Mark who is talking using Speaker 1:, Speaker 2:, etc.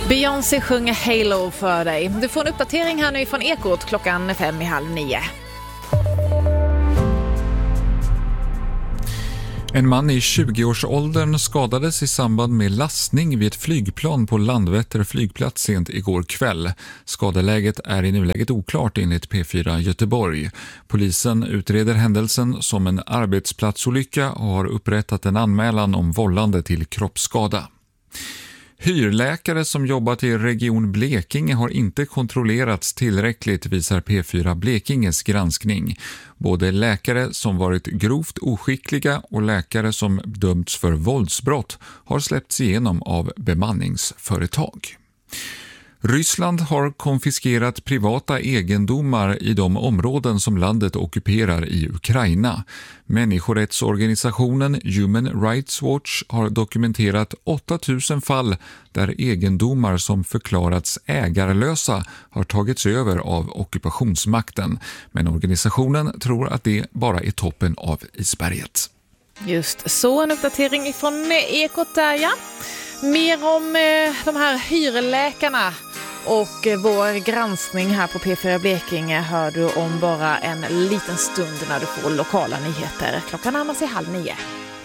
Speaker 1: Beyoncé sjunger Halo för dig. Du får en uppdatering här nu från Ekot klockan 8:55.
Speaker 2: En man i 20-årsåldern skadades i samband med lastning vid ett flygplan på Landvetter flygplats sent igår kväll. Skadeläget är i nuläget oklart enligt P4 Göteborg. Polisen utreder händelsen som en arbetsplatsolycka och har upprättat en anmälan om vållande till kroppsskada. Hyrläkare som jobbat i Region Blekinge har inte kontrollerats tillräckligt, visar P4 Blekinges granskning. Både läkare som varit grovt oskickliga och läkare som dömts för våldsbrott har släppts igenom av bemanningsföretag. Ryssland har konfiskerat privata egendomar i de områden som landet ockuperar i Ukraina. Människorättsorganisationen Human Rights Watch har dokumenterat 8000 fall där egendomar som förklarats ägarlösa har tagits över av ockupationsmakten. Men organisationen tror att det bara är toppen av isberget.
Speaker 1: Just så, en uppdatering från Ekot där, ja. Mer om de här hyrläkarna och vår granskning här på P4 Blekinge hör du om bara en liten stund när du får lokala nyheter. Klockan närmar sig 8:30.